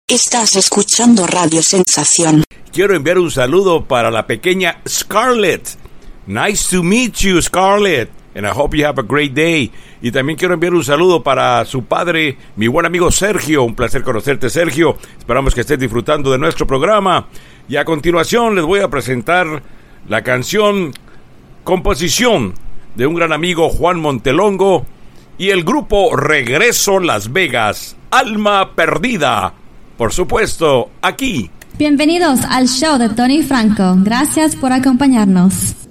Estás escuchando Radio Sensación. Quiero enviar un saludo para la pequeña Scarlett. Nice to meet you, Scarlett. And I hope you have a great day. Y también quiero enviar un saludo para su padre, mi buen amigo Sergio. Un placer conocerte, Sergio. Esperamos que estés disfrutando de nuestro programa. Y a continuación les voy a presentar la canción composición de un gran amigo, Juan Montelongo, y el grupo Regreso Las Vegas, Alma Perdida. Por supuesto, aquí. Bienvenidos al show de Tony Franco. Gracias por acompañarnos.